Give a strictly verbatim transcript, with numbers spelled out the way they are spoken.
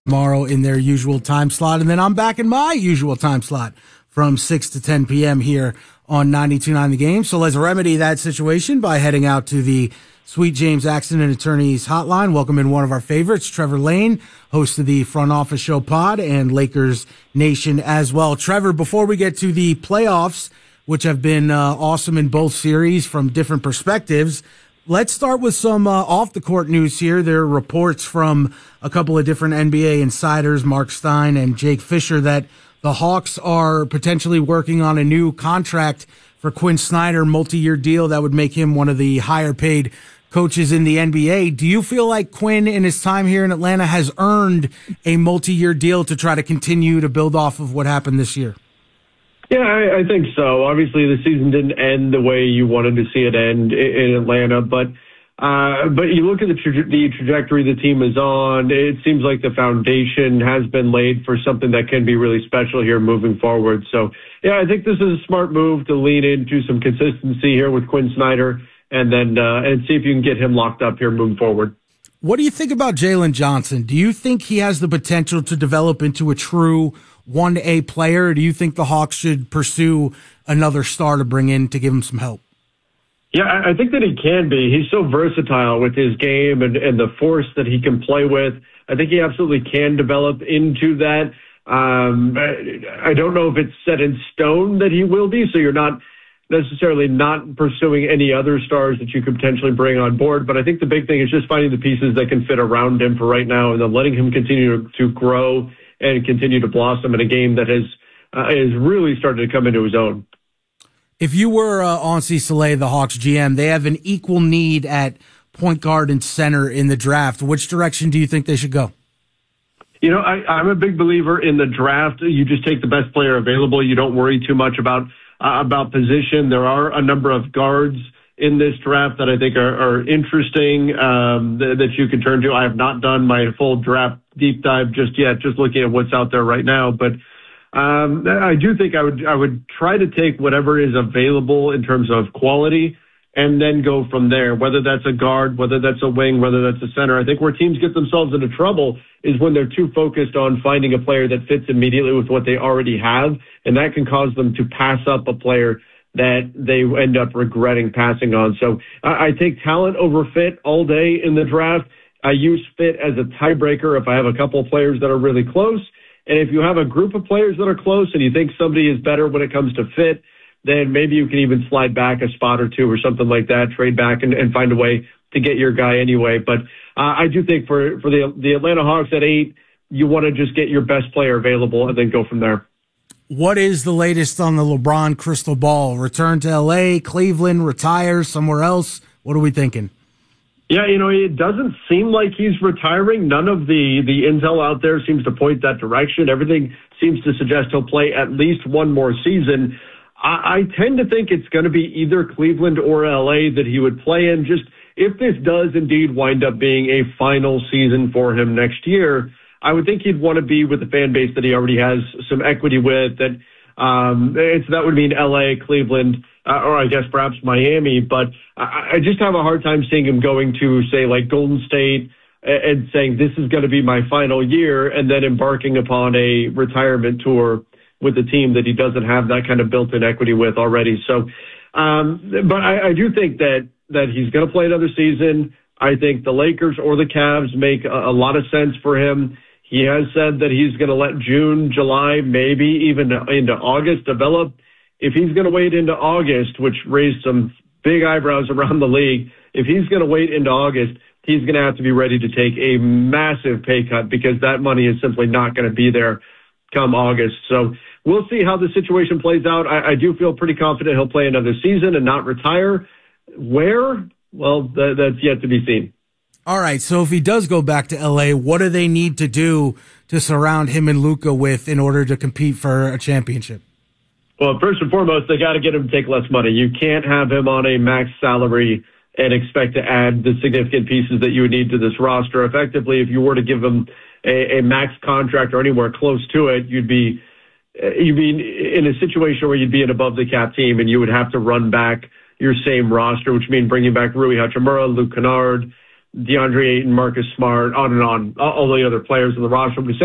tomorrow in their usual time slot. And then I'm back in my usual time slot from six to ten p.m. here on ninety-two point nine The Game. So let's remedy that situation by heading out to the Sweet James Accident Attorneys hotline. Welcome in one of our favorites, Trevor Lane, host of the Front Office Show pod and Lakers Nation as well. Trevor, before we get to the playoffs, which have been uh, awesome in both series from different perspectives, let's start with some uh, off-the-court news here. There are reports from a couple of different N B A insiders, Mark Stein and Jake Fisher, that the Hawks are potentially working on a new contract for Quinn Snyder, multi-year deal that would make him one of the higher-paid coaches in the N B A. Do you feel like Quinn, in his time here in Atlanta, has earned a multi-year deal to try to continue to build off of what happened this year? Yeah, I, I think so. Obviously, the season didn't end the way you wanted to see it end in, in Atlanta, but uh, but you look at the, tra- the trajectory the team is on, it seems like the foundation has been laid for something that can be really special here moving forward. So, yeah, I think this is a smart move to lean into some consistency here with Quinn Snyder and then uh, and see if you can get him locked up here moving forward. What do you think about Jalen Johnson? Do you think he has the potential to develop into a true one A player? Or do you think the Hawks should pursue another star to bring in to give him some help? Yeah, I think that he can be. He's so versatile with his game and, and the force that he can play with. I think he absolutely can develop into that. Um, I don't know if it's set in stone that he will be, so you're not necessarily not pursuing any other stars that you could potentially bring on board. But I think the big thing is just finding the pieces that can fit around him for right now and then letting him continue to grow and continue to blossom in a game that has uh, is really started to come into his own. If you were uh, Onsi Soleil, the Hawks G M, they have an equal need at point guard and center in the draft. Which direction do you think they should go? You know, I, I'm a big believer in the draft. You just take the best player available. You don't worry too much about uh, about position. There are a number of guards in this draft that I think are, are interesting um, th- that you can turn to. I have not done my full draft deep dive just yet, just looking at what's out there right now. But um, I do think I would I would try to take whatever is available in terms of quality and then go from there, whether that's a guard, whether that's a wing, whether that's a center. I think where teams get themselves into trouble is when they're too focused on finding a player that fits immediately with what they already have, and that can cause them to pass up a player that they end up regretting passing on. So I, I take talent over fit all day in the draft. I use fit as a tiebreaker if I have a couple of players that are really close. And if you have a group of players that are close and you think somebody is better when it comes to fit, then maybe you can even slide back a spot or two or something like that, trade back and, and find a way to get your guy anyway. But uh, I do think for, for the, the Atlanta Hawks at eight, you want to just get your best player available and then go from there. What is the latest on the LeBron crystal ball? Return to L A, Cleveland, retire somewhere else? What are we thinking? Yeah, you know, it doesn't seem like he's retiring. None of the, the intel out there seems to point that direction. Everything seems to suggest he'll play at least one more season. I, I tend to think it's going to be either Cleveland or L A that he would play in. Just if this does indeed wind up being a final season for him next year, I would think he'd want to be with the fan base that he already has some equity with. That um, it's, that would mean L A, Cleveland, uh, or I guess perhaps Miami. But I, I just have a hard time seeing him going to, say, like Golden State and, and saying this is going to be my final year and then embarking upon a retirement tour with a team that he doesn't have that kind of built-in equity with already. So, um, but I, I do think that, that he's going to play another season. I think the Lakers or the Cavs make a, a lot of sense for him. He has said that he's going to let June, July, maybe even into August develop. If he's going to wait into August, which raised some big eyebrows around the league, if he's going to wait into August, he's going to have to be ready to take a massive pay cut because that money is simply not going to be there come August. So we'll see how the situation plays out. I, I do feel pretty confident he'll play another season and not retire. Where? Well, th- that's yet to be seen. All right, so if he does go back to L A, what do they need to do to surround him and Luka with in order to compete for a championship? Well, first and foremost, they got to get him to take less money. You can't have him on a max salary and expect to add the significant pieces that you would need to this roster. Effectively, if you were to give him a, a max contract or anywhere close to it, you'd be you'd be in a situation where you'd be an above the cap team and you would have to run back your same roster, which means bringing back Rui Hachimura, Luke Kennard, DeAndre Ayton, Marcus Smart, on and on, all the other players in the roster. We say